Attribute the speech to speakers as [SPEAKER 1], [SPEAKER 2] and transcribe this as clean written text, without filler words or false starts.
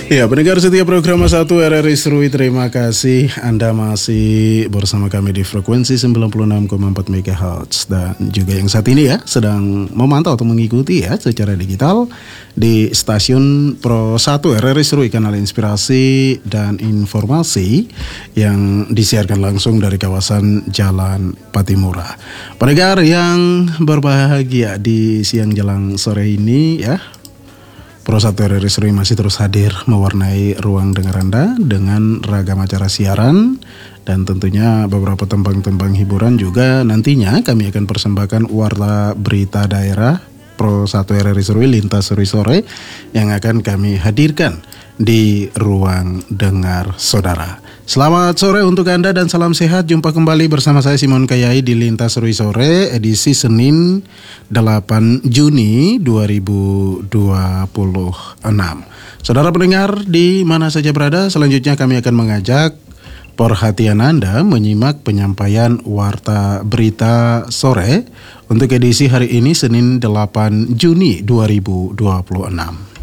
[SPEAKER 1] Ya, pendengar setiap program 1 RRI Serui, terima kasih Anda masih bersama kami di frekuensi 96,4 MHz dan juga yang saat ini ya sedang memantau atau mengikuti ya secara digital di stasiun Pro 1 RRI Serui, kanal inspirasi dan informasi yang disiarkan langsung dari kawasan Jalan Patimura. Pendengar yang berbahagia di siang jelang sore ini ya, Pro 1 RRI Serui masih terus hadir mewarnai ruang dengar Anda dengan ragam acara siaran dan tentunya beberapa tembang-tembang hiburan juga nantinya kami akan persembahkan warta berita daerah Pro 1 RRI Serui Lintas Serui Sore yang akan kami hadirkan di ruang dengar saudara. Selamat sore untuk Anda dan salam sehat. Jumpa kembali bersama saya Simon Kayai di Lintas Serui Sore edisi Senin 8 Juni 2026. Saudara pendengar di mana saja berada, selanjutnya kami akan mengajak perhatian Anda menyimak penyampaian warta berita sore untuk edisi hari ini Senin 8 Juni 2026.